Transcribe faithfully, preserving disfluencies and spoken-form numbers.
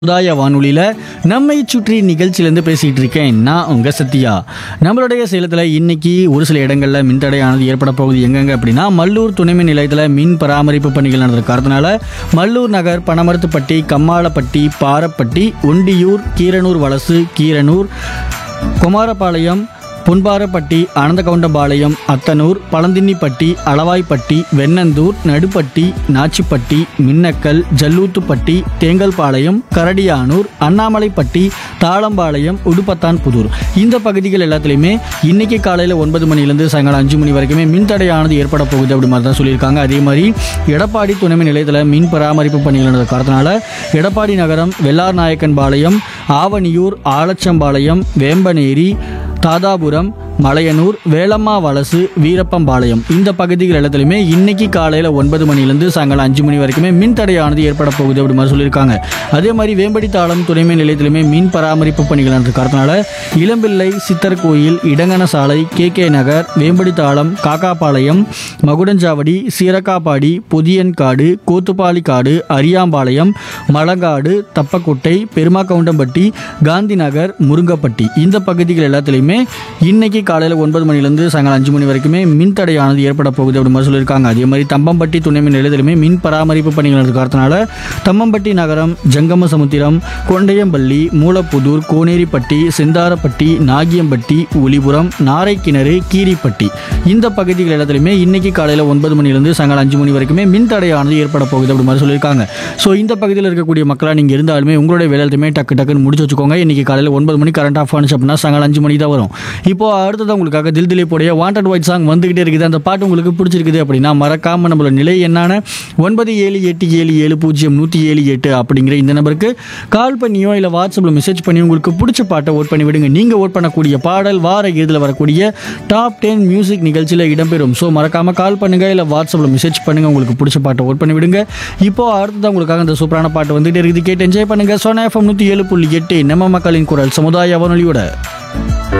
சமுதாய வானொலியில் நம்மை சுற்றி நிகழ்ச்சியிலேருந்து பேசிகிட்டு இருக்கேன் நான் உங்கள் சத்யா. நம்மளுடைய சேலத்தில் இன்னைக்கு ஒரு சில இடங்களில் மின்தடையானது ஏற்பட போகுது. எங்கெங்க அப்படின்னா மல்லூர் துணைமின் நிலையத்தில் மின் பராமரிப்பு பணிகள் நடந்த காரணத்தினால மல்லூர் நகர், பனமரத்துப்பட்டி, கம்மாளப்பட்டி, பாரப்பட்டி, ஒண்டியூர், கீரனூர் வலசு, கீரனூர், குமாரபாளையம், பொன்பாரப்பட்டி, அனந்தகவுண்டம்பாளையம், அத்தனூர், பழந்தின்னிப்பட்டி, அளவாய்ப்பட்டி, வெண்ணந்தூர், நடுப்பட்டி, நாச்சிப்பட்டி, மின்னக்கல், ஜல்லூத்துப்பட்டி, தேங்கல்பாளையம், கரடியானூர், அண்ணாமலைப்பட்டி, தாளம்பாளையம், உடுப்பத்தான் புதூர் இந்த பகுதிகள் எல்லாத்துலேயுமே இன்னைக்கு காலையில் ஒன்பது மணிலேருந்து சாயங்காலம் அஞ்சு மணி வரைக்குமே மின்தடையானது ஏற்பட போகுது அப்படி மாதிரி தான் சொல்லியிருக்காங்க. அதே மாதிரி எடப்பாடி துணைமின் நிலையத்தில் மின் பராமரிப்பு பணிகள் நடந்த காரணத்தினால எடப்பாடி நகரம், வெள்ளார் நாயக்கன் பாளையம், ஆவணியூர், ஆலச்சம்பாளையம், வேம்பனேரி, தாதாபுரம், மலையனூர், வேலம்மா வலசு, வீரப்பம்பாளையம் இந்த பகுதிகள் எல்லாத்துலையுமே இன்னைக்கு காலையில் ஒன்பது மணிலேருந்து சாயங்காலம் அஞ்சு மணி வரைக்குமே மின் தடையானது ஏற்பட போகுது அப்படி மாதிரி சொல்லியிருக்காங்க. அதே மாதிரி வேம்படித்தாளம் துணைமின் நிலையத்திலுமே மின் பராமரிப்பு பணிகள் நடந்த காரணத்தினால இளம்பிள்ளை, சித்தர் கோயில், இடங்கன சாலை, கே கே நகர், வேம்படித்தாளம், காக்காபாளையம், மகுடஞ்சாவடி, சீரக்காப்பாடி, புதியன்காடு, கோத்துப்பாலி காடு, அரியாம்பாளையம், மலங்காடு, தப்பக்குட்டை, பெருமாக்கவுண்டம்பட்டி, காந்தி நகர், முருங்கப்பட்டி இந்த பகுதிகள் எல்லாத்துலேயுமே இன்னைக்கு காலையில் ஒன்பது மணிலேருந்து சாயங்காலம் அஞ்சு மணி வரைக்குமே மின் தடையானது ஏற்பட போகுது அப்படி மாதிரி சொல்லியிருக்காங்க. அதே மாதிரி தம்பம்பட்டி துணைமின் நிலையத்திலுமே மின் பராமரிப்பு பணிகள் நடந்த காரணத்தினால தம்பம்பட்டி நகரம், ஜங்கமசமுத்திரம், கொண்டையம்பள்ளி, மூலப்புதூர், கோனேரிப்பட்டி, செந்தாரப்பட்டி, நாகியம்பட்டி, ஒலிபுரம், நாரைக்கிணறு, கீரிப்பட்டி இந்த பகுதிகள் எல்லாத்துலையுமே இன்னைக்கு காலையில் ஒன்பது மணிலேருந்து சாயங்காலம் அஞ்சு மணி வரைக்குமே மின் தடையானது ஏற்பட போகுது அப்படி மாதிரி சொல்லியிருக்காங்க. ஸோ இந்த பகுதியில் இருக்கக்கூடிய மக்களாக நீங்கள் இருந்தாலுமே உங்களுடைய வேலையுமே டக்கு டக்குன்னு முடிச்சு வச்சுக்கோங்க. இன்னைக்கு காலையில் ஒன்பது மணி கரண்ட் ஆஃப் ஆனிச்சு அப்படின்னா சாயங்காலம் அஞ்சு மணி தான் வரும். இப்போ அடுத்தது உங்களுக்காக தில் திலீப்புடைய வாண்டட் ஒயிட் சாங் வந்துகிட்டே இருக்குது. அந்த பாட்டு உங்களுக்கு பிடிச்சிருக்குது அப்படின்னா மறக்காம நம்மளோட நிலை என்னான ஒன்பது ஏழு எட்டு ஏழு ஏழு பூஜ்ஜியம் நூற்றி ஏழு எட்டு அப்படிங்கிற இந்த நம்பருக்கு கால் பண்ணியோ இல்லை வாட்ஸ்அப்பில் மெசேஜ் பண்ணி உங்களுக்கு பிடிச்ச பாட்டை ஓட் பண்ணி விடுங்க. நீங்கள் ஓட் பண்ணக்கூடிய பாடல் வார இறுதியில் வரக்கூடிய டாப் டென் மியூசிக் நிகழ்ச்சியில் இடம்பெறும். ஸோ மறக்காம கால் பண்ணுங்க இல்லை வாட்ஸ்அப்பில் மெசேஜ் பண்ணுங்க, உங்களுக்கு பிடிச்ச பாட்டை ஓட் பண்ணி விடுங்க. இப்போ அடுத்தது உங்களுக்காக அந்த சூப்பரான பாட்டு வந்துகிட்டே இருக்குது, கேட்டு என்ஜாய் பண்ணுங்க. சோனா எஃப்எம் நூற்றி ஏழு புள்ளி எட்டு நம்ம மக்களின் குரல் சமுதாய வானொலியோட